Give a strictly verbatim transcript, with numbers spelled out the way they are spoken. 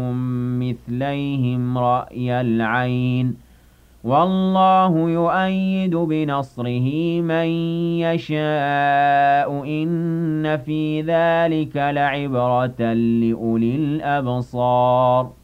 مثليهم رأي العين والله يؤيد بنصره من يشاء إن في ذلك لعبرة لأولي الأبصار